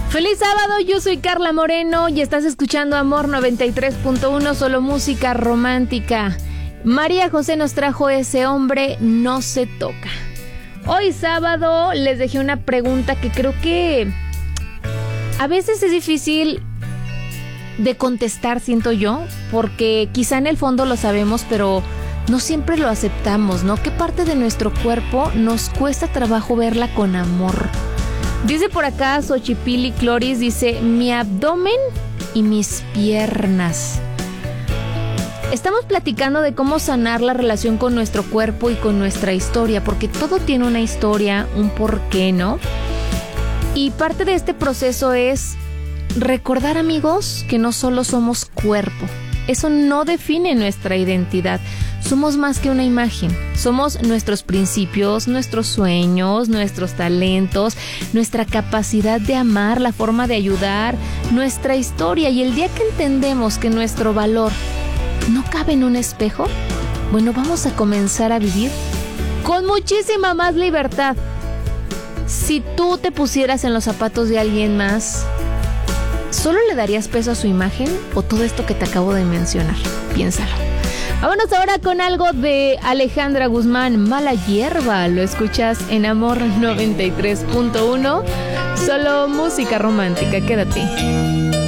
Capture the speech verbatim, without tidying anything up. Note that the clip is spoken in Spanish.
Feliz sábado, yo soy Carla Moreno y estás escuchando Amor noventa y tres punto uno, solo música romántica. María José nos trajo Ese hombre no se toca. Hoy sábado les dejé una pregunta que creo que a veces es difícil de contestar, siento yo, porque quizá en el fondo lo sabemos, pero no siempre lo aceptamos, ¿no? ¿Qué parte de nuestro cuerpo nos cuesta trabajo verla con amor? Dice por acá Xochipili Cloris, dice, mi abdomen y mis piernas. Estamos platicando de cómo sanar la relación con nuestro cuerpo y con nuestra historia, porque todo tiene una historia, un porqué, ¿no? Y parte de este proceso es recordar, amigos, que no solo somos cuerpo. Eso no define nuestra identidad. Somos más que una imagen. Somos nuestros principios, nuestros sueños, nuestros talentos, nuestra capacidad de amar, la forma de ayudar, nuestra historia. Y el día que entendemos que nuestro valor no cabe en un espejo, bueno, vamos a comenzar a vivir con muchísima más libertad. Si tú te pusieras en los zapatos de alguien más, ¿solo le darías peso a su imagen o todo esto que te acabo de mencionar? Piénsalo. Vámonos ahora con algo de Alejandra Guzmán, Mala Hierba. Lo escuchas en Amor noventa y tres punto uno. Solo música romántica, quédate.